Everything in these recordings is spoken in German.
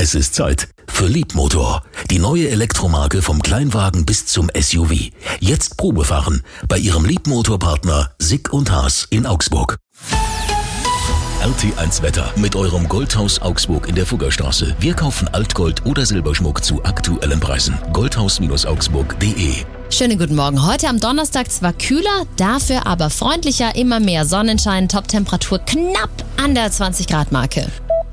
Es ist Zeit für Leapmotor, die neue Elektromarke vom Kleinwagen bis zum SUV. Jetzt Probefahren bei Ihrem Leapmotor-Partner Sick & Haas in Augsburg. RT1 Wetter mit eurem Goldhaus Augsburg in der Fuggerstraße. Wir kaufen Altgold oder Silberschmuck zu aktuellen Preisen. Goldhaus-augsburg.de. Schönen guten Morgen. Heute am Donnerstag zwar kühler, dafür aber freundlicher, immer mehr Sonnenschein, Toptemperatur knapp an der 20-Grad-Marke.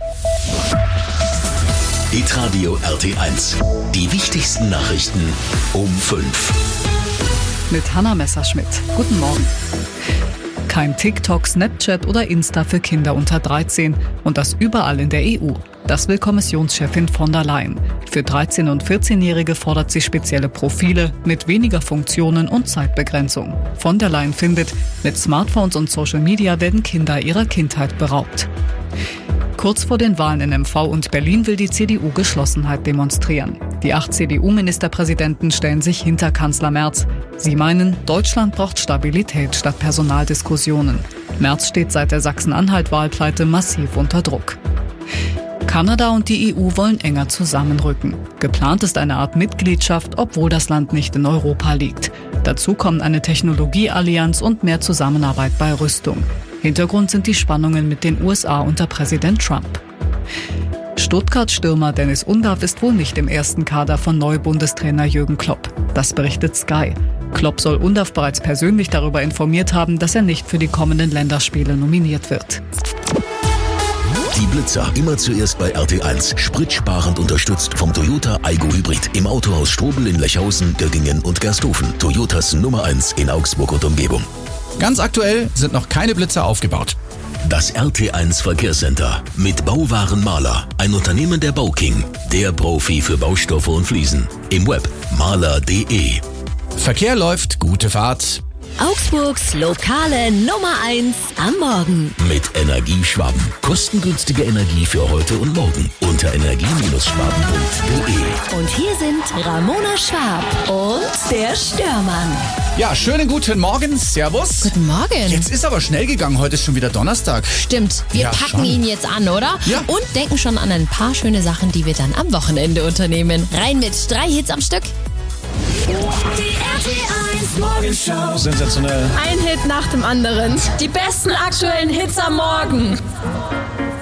Hitradio RT1. Die wichtigsten Nachrichten um 5. Mit Hanna Messerschmidt. Guten Morgen. Kein TikTok, Snapchat oder Insta für Kinder unter 13 und das überall in der EU. Das will Kommissionschefin von der Leyen. Für 13- und 14-Jährige fordert sie spezielle Profile mit weniger Funktionen und Zeitbegrenzung. Von der Leyen findet, mit Smartphones und Social Media werden Kinder ihrer Kindheit beraubt. Kurz vor den Wahlen in MV und Berlin will die CDU Geschlossenheit demonstrieren. Die 8 CDU-Ministerpräsidenten stellen sich hinter Kanzler Merz. Sie meinen, Deutschland braucht Stabilität statt Personaldiskussionen. Merz steht seit der Sachsen-Anhalt-Wahlpleite massiv unter Druck. Kanada und die EU wollen enger zusammenrücken. Geplant ist eine Art Mitgliedschaft, obwohl das Land nicht in Europa liegt. Dazu kommen eine Technologieallianz und mehr Zusammenarbeit bei Rüstung. Hintergrund sind die Spannungen mit den USA unter Präsident Trump. Stuttgart-Stürmer Dennis Undav ist wohl nicht im ersten Kader von Neubundestrainer Jürgen Klopp. Das berichtet Sky. Klopp soll Undav bereits persönlich darüber informiert haben, dass er nicht für die kommenden Länderspiele nominiert wird. Die Blitzer, immer zuerst bei RT1. Spritsparend unterstützt vom Toyota Aygo Hybrid. Im Autohaus Strobel in Lechhausen, Göggingen und Gersthofen. Toyotas Nummer 1 in Augsburg und Umgebung. Ganz aktuell sind noch keine Blitzer aufgebaut. Das RT1 Verkehrscenter mit Bauwaren Mahler, ein Unternehmen der Bauking, der Profi für Baustoffe und Fliesen. Im Web mahler.de. Verkehr läuft, gute Fahrt. Augsburgs lokale Nummer 1 am Morgen. Mit Energieschwaben. Kostengünstige Energie für heute und morgen. Unter energie-schwaben.de. Und hier sind Ramona Schwab und der Störmann. Ja, schönen guten Morgen, servus. Guten Morgen. Jetzt ist aber schnell gegangen, heute ist schon wieder Donnerstag. Stimmt, wir Ja, packen schon. ihn jetzt an, oder? Ja. Und denken schon an ein paar schöne Sachen, die wir dann am Wochenende unternehmen. Rein mit 3 Hits am Stück. Die RT1 Morgenshow. Sensationell. Ein Hit nach dem anderen. Die besten aktuellen Hits am Morgen.